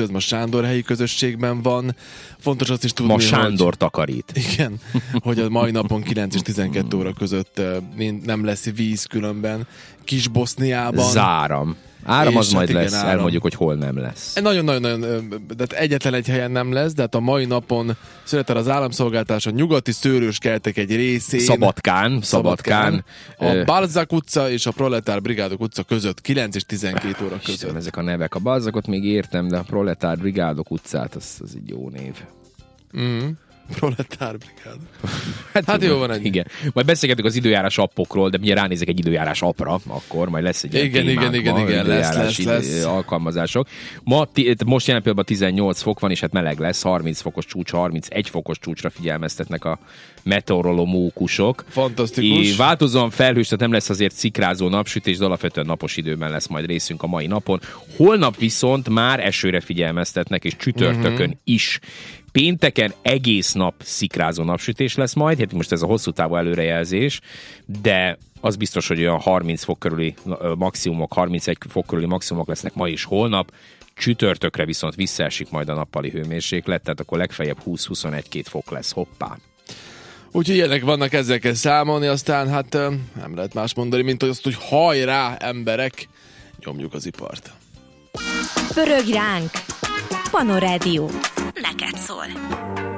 ez most Sándorhelyi közösségben van. Fontos azt is tudni, ma Sándor takarít. Igen, hogy a mai napon 9 és 12 óra között nem lesz víz különben. Kis-Boszniában. Záram. Áram az majd igen, lesz, elmondjuk, hogy hol nem lesz. Nagyon-nagyon, de egyetlen egy helyen nem lesz, de hát a mai napon született az államszolgáltatás a nyugati Szőröskertek egy részén. Szabadkán. A Balzak utca és a Proletár Brigádok utca között 9 és 12 óra között. Istenem, ezek a nevek. A Balzakot még értem, de a Proletár Brigádok utcát, az egy jó név. Proletár Brigád. Hát jó van egy. Igen. Majd beszélgetünk az időjárás appokról, de mindjárt ránézek egy időjárás appra, akkor majd lesz egy igen, lesz. Alkalmazások. Most jelen pillanatban 18 fok van, és hát meleg lesz, 30 fokos csúcs, 31 fokos csúcsra figyelmeztetnek a meteorológusok. Fantasztikus. Változóan felhős, tehát nem lesz azért szikrázó napsütés, de alapvetően napos időben lesz majd részünk a mai napon. Holnap viszont már esőre figyelmeztetnek, és csütörtökön is. Pénteken egész nap szikrázó napsütés lesz majd, hát most ez a hosszú távú előrejelzés, de az biztos, hogy olyan 30 fok körüli maximumok, 31 fok körüli maximumok lesznek ma és holnap, csütörtökre viszont visszaesik majd a nappali hőmérséklet, tehát akkor legfeljebb 20-21-2 fok lesz, hoppá. Úgyhogy ilyenek vannak, ezzel kell számolni, aztán hát nem lehet más mondani, mint azt, hogy hajrá, emberek, nyomjuk az ipart. Pörög ránk! Panorádió. Neked szól.